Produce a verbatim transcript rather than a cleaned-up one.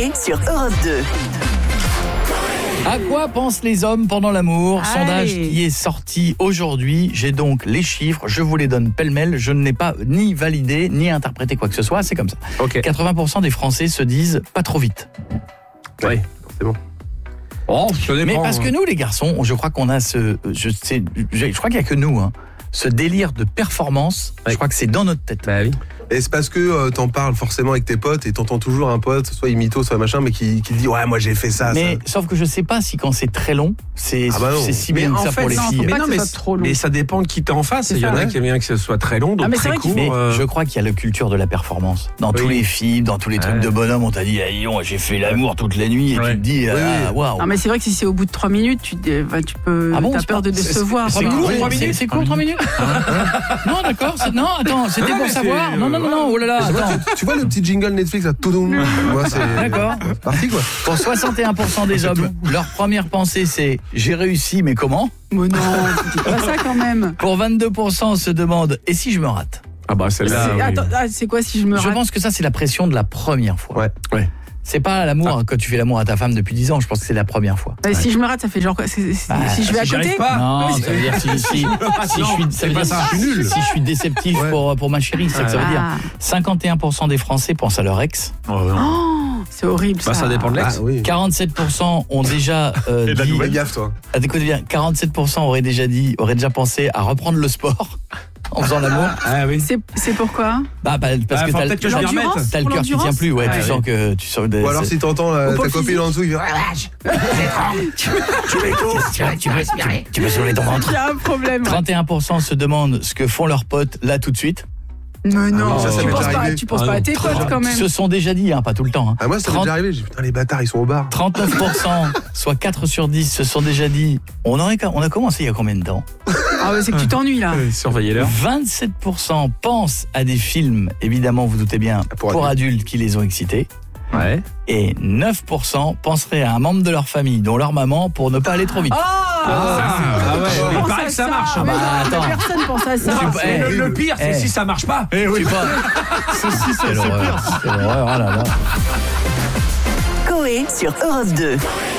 Coé sur Europe deux. À quoi pensent les hommes pendant l'amour ? Allez. Sondage qui est sorti aujourd'hui. J'ai donc les chiffres, je vous les donne pêle-mêle. Je ne l'ai pas ni validé, ni interprété quoi que ce soit, c'est comme ça. Ok. quatre-vingts pour cent des Français se disent pas trop vite. Oui, forcément. Oh, ça dépend. Mais parce que nous, les garçons, je crois qu'on a ce... Je, sais, je, je crois qu'il n'y a que nous, hein, ce délire de performance, Ouais. je crois que c'est dans notre tête. Bah oui. Et c'est parce que euh, t'en parles forcément avec tes potes et t'entends toujours un pote, soit imito, soit machin, mais qui, qui dit ouais moi j'ai fait ça. Mais ça. sauf que je sais pas si quand c'est très long, c'est Ah bah non. c'est si Mais bien que en ça fait, pour les non, filles. faut Mais pas non, que mais, ce soit trop long. mais ça dépend de qui t'es en face. C'est Il y en ça, a ouais. qui aiment bien que ce soit très long, donc Ah, mais c'est très vrai qu'il court. Mais euh, je crois qu'il y a la culture de la performance. Dans Oui. tous les films, dans tous les trucs Ouais. de bonhomme, on t'a dit, ah, dis-donc, j'ai fait l'amour toute la nuit, et Ouais. tu te dis, ah, Oui, oui. waouh. Non mais c'est vrai que si c'est au bout de trois minutes, tu, te- bah, tu peux, Ah bon, t'as c'est peur pas- de c'est- décevoir. C'est quoi. court, Oui, trois c'est- minutes. C'est court, trois minutes. Non, d'accord. c'est- Non, attends, c'était Non, pour mais savoir. c'est- Non, non, non, non, oh là là, Tu vois, attends. tu, tu vois le petit jingle Netflix là, Toudoum. Moi c'est D'accord. c'est parti quoi. Pour soixante et un pour cent des hommes, leur première pensée, c'est j'ai réussi, mais comment ? Mais non, tu dis pas ça quand même. Pour vingt-deux pour cent, on se demande et si je me rate ? Ah bah celle-là. C'est- oui. Attends, ah, c'est quoi si je me Je rate pense que ça, c'est la pression de la première fois. Ouais. Ouais. C'est pas l'amour quand tu fais l'amour à ta femme depuis dix ans, je pense que c'est la première fois. Bah, Si je me rate, ça fait genre quoi c'est- c'est- Bah, Si je vais à si j'y côté arrive pas. Non, Ouais, ça veut dire si, si, si, je suis, ça veut pas dire ça, si, je suis nul. si je suis déceptif Ouais. pour, pour ma chérie, c'est ça que ça veut dire. Ah, cinquante et un pour cent des Français pensent à leur ex. Oh, non. oh, c'est horrible Bah ça. ça dépend de l'ex. Ah oui. quarante-sept pour cent ont déjà euh, Et de la dit. nouvelle. Fais gaffe toi. Ah, écoute bien, quarante-sept pour cent auraient déjà dit, auraient déjà pensé à reprendre le sport en faisant l'amour. Ah oui. C'est c'est pourquoi Bah, bah, parce Ah, que faut t'as, peut-être que je m'y L'endurance remette. t'as le pour cœur qui tient l'endurance plus, ouais, Ah, tu oui. sens que tu sens. Ou alors si t'entends euh, Ou pas ta copine physique. en dessous, il fait tu peux, tu peux, tu peux soulever ton ventre. Il y a un problème. trente et un pour cent se demandent ce que font leurs potes là tout de suite. Mais non, ça, ça tu m'est penses déjà pas, arrivé. tu penses Ah pas non. à tes potes quand même. Se sont déjà dit, hein, pas tout le temps. Hein. ah moi ça m'est trente déjà arrivé, j'ai dit putain les bâtards ils sont au bar. trente-neuf pour cent, soit quatre sur dix, se sont déjà dit. On, aurait, on a commencé il y a combien de temps ? Ah ouais, c'est que tu t'ennuies là. Euh, Surveillez-leur. vingt-sept pour cent pensent à des films, évidemment, vous doutez bien, Pour pour, adultes qui les ont excités. Ouais. Et neuf pour cent penseraient à un membre de leur famille, dont leur maman, pour ne pas aller trop vite. Ah, Ah ouais. on Il pense paraît à que ça marche. Mais Bah, non, attends. personne pense à ça. Tu peux- Et eh, le, le pire, c'est eh. si ça marche pas. Tu vois Quelle horreur, quelle horreur, oh là là. Coé sur Europe deux.